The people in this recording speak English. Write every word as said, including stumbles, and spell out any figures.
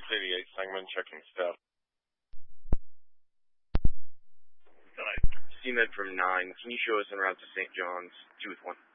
eighty-eight Sangamon checking staff. C-Med from nine. Can you show us en route to Saint John's, two with one?